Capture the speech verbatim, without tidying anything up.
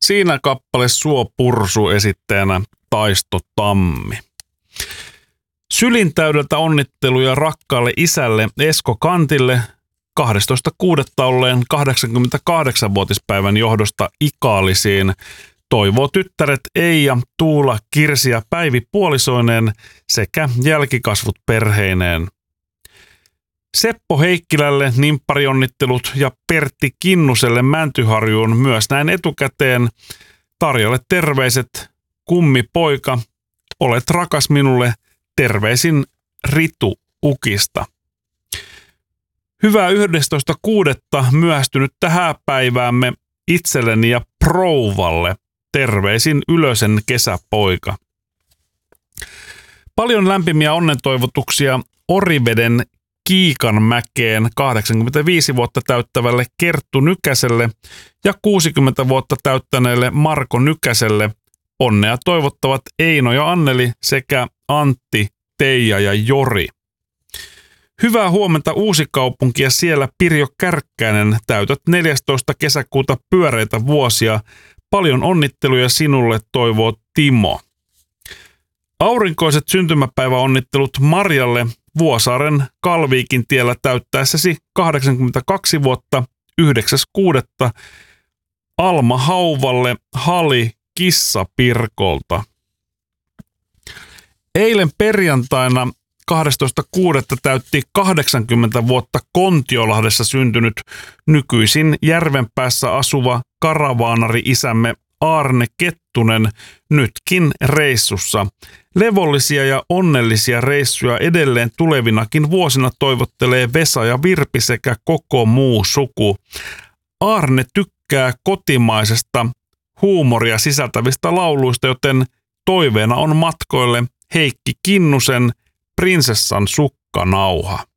Siinä kappale Suo Pursu esittäjänä Taisto Tammi. Sylintäydeltä onnitteluja rakkaalle isälle Esko Kantille kahdestoista kuudetta olleen kahdeksankymmentäkahdeksanvuotispäivän johdosta Ikaalisiin. Toivoo tyttäret Eija, Tuula, Kirsi ja Päivi puolisoineen sekä jälkikasvut perheineen. Seppo Heikkilälle nimpparionnittelut ja Pertti Kinnuselle Mäntyharjuun myös näin etukäteen. Tarjalle terveiset, kummi poika, olet rakas minulle, terveisin Ritu Ukista. Hyvää yhdestoista kuudetta myöhästynyttä hääpäiväämme itselleni ja prouvalle, terveisin Ylösen kesäpoika. Paljon lämpimiä onnentoivotuksia Oriveden Kiikanmäkeen kahdeksankymmentäviisi vuotta täyttävälle Kerttu Nykäselle ja kuusikymmentä vuotta täyttäneelle Marko Nykäselle. Onnea toivottavat Eino ja Anneli sekä Antti, Teija ja Jori. Hyvää huomenta Uusikaupunki ja siellä Pirjo Kärkkäinen, täytät neljästoista kesäkuuta pyöreitä vuosia. Paljon onnitteluja sinulle, toivoo Timo. Aurinkoiset syntymäpäiväonnittelut Marjalle Vuosaaren Kalviikin tiellä täyttäessäsi kahdeksankymmentäkaksi vuotta yhdeksäs kuudetta Alma Hauvalle Hali Kissapirkolta. Eilen perjantaina kahdestoista kuudetta täytti kahdeksankymmentä vuotta Kontiolahdessa syntynyt nykyisin Järvenpäässä asuva karavaanari-isämme Aarne Kettunen nytkin reissussa. Levollisia ja onnellisia reissuja edelleen tulevinakin vuosina toivottelee Vesa ja Virpi sekä koko muu suku. Aarne tykkää kotimaisesta huumoria sisältävistä lauluista, joten toiveena on matkoille Heikki Kinnusen Prinsessan sukkanauha.